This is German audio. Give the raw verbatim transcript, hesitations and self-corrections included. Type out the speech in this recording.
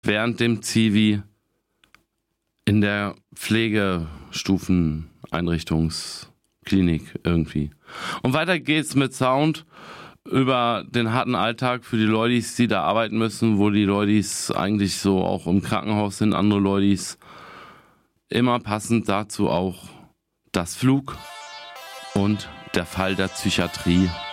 während dem Zivi in der Pflegestufeneinrichtungsklinik irgendwie. Und weiter geht's mit Sound über den harten Alltag für die Leutis, die da arbeiten müssen, wo die Leutis eigentlich so auch im Krankenhaus sind, andere Leutis. Immer passend dazu auch das Flug und der Fall der Psychiatrie.